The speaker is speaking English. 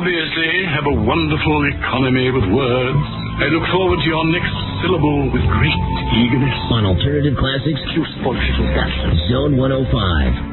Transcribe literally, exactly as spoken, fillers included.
obviously have a wonderful economy with words. I look forward to your next syllable with great eagerness. On Alternative Classics, Zone one oh five.